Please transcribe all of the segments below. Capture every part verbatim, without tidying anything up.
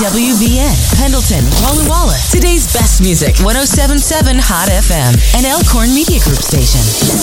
W V N, Pendleton, Walla Walla. Today's best music, one oh seven point seven Hot F M, an Elkhorn Media Group station.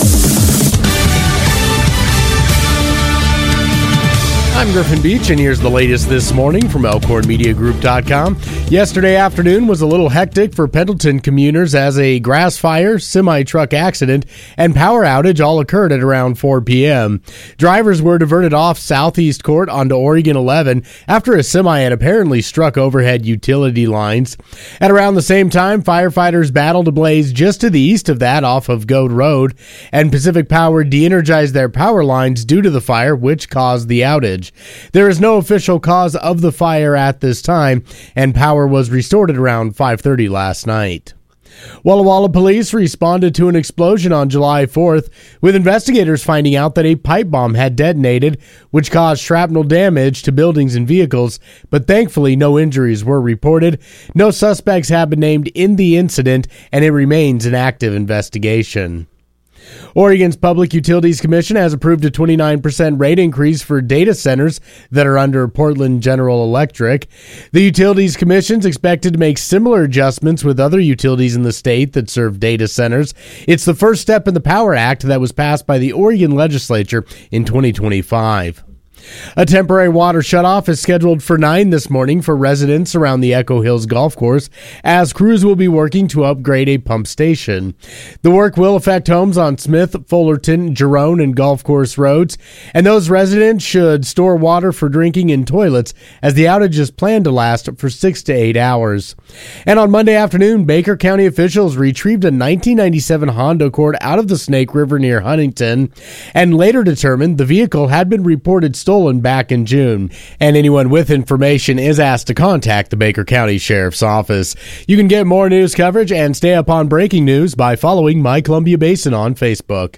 I'm Griffin Beach, and here's the latest this morning from Elkhorn Media Group dot com. Yesterday afternoon was a little hectic for Pendleton commuters as a grass fire, semi-truck accident, and power outage all occurred at around four p.m. Drivers were diverted off Southeast Court onto Oregon eleven after a semi had apparently struck overhead utility lines. At around the same time, firefighters battled a blaze just to the east of that off of Goat Road, and Pacific Power de-energized their power lines due to the fire, which caused the outage. There is no official cause of the fire at this time, and power was restored at around five thirty last night. Walla Walla police responded to an explosion on July fourth, with investigators finding out that a pipe bomb had detonated, which caused shrapnel damage to buildings and vehicles, but thankfully no injuries were reported. No suspects have been named in the incident, and it remains an active investigation. Oregon's Public Utilities Commission has approved a twenty-nine percent rate increase for data centers that are under Portland General Electric. The Utilities Commission is expected to make similar adjustments with other utilities in the state that serve data centers. It's the first step in the Power Act that was passed by the Oregon legislature in twenty twenty-five. A temporary water shutoff is scheduled for nine this morning for residents around the Echo Hills Golf Course, as crews will be working to upgrade a pump station. The work will affect homes on Smith, Fullerton, Jerome, and Golf Course roads, and those residents should store water for drinking and toilets, as the outage is planned to last for six to eight hours. And on Monday afternoon, Baker County officials retrieved a nineteen ninety-seven Honda Accord out of the Snake River near Huntington, and later determined the vehicle had been reported stolen back in June, and anyone with information is asked to contact the Baker County Sheriff's Office. You can get more news coverage and stay up on breaking news by following My Columbia Basin on Facebook.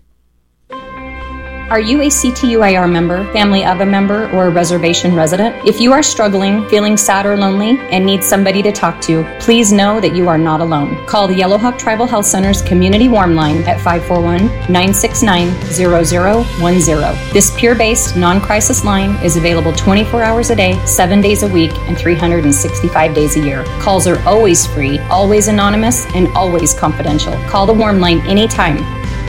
Are you a C T U I R member, family of a member, or a reservation resident? If you are struggling, feeling sad or lonely, and need somebody to talk to, please know that you are not alone. Call the Yellowhawk Tribal Health Center's Community Warm Line at five four one, nine six nine, zero zero one zero. This peer-based, non-crisis line is available twenty-four hours a day, seven days a week, and three hundred sixty-five days a year. Calls are always free, always anonymous, and always confidential. Call the Warm Line anytime.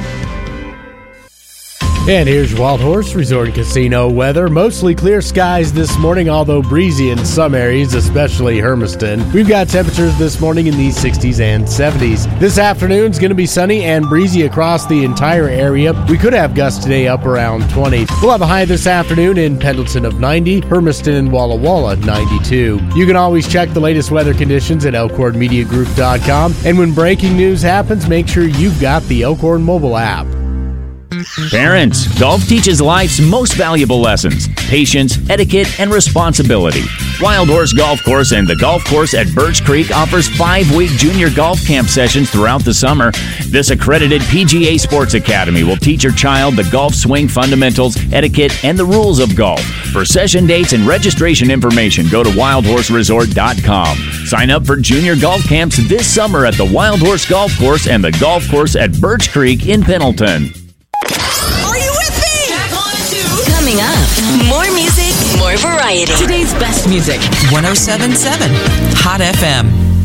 And here's your Wild Horse Resort and Casino weather. Mostly clear skies this morning, although breezy in some areas, especially Hermiston. We've got temperatures this morning in the sixties and seventies. This afternoon's going to be sunny and breezy across the entire area. We could have gusts today up around twenty. We'll have a high this afternoon in Pendleton of ninety, Hermiston and Walla Walla ninety-two. You can always check the latest weather conditions at Elkhorn Media Group dot com. And when breaking news happens, make sure you've got the Elkhorn mobile app. Parents, golf teaches life's most valuable lessons: patience, etiquette, and responsibility. Wild Horse Golf Course and the Golf Course at Birch Creek offers five-week junior golf camp sessions throughout the summer. This accredited P G A Sports Academy will teach your child the golf swing fundamentals, etiquette, and the rules of golf. For session dates and registration information, go to wild horse resort dot com. Sign up for junior golf camps this summer at the Wild Horse Golf Course and the Golf Course at Birch Creek in Pendleton. Are you with me? Back on two. Coming up, more music, more variety. Today's best music, one oh seven point seven Hot F M.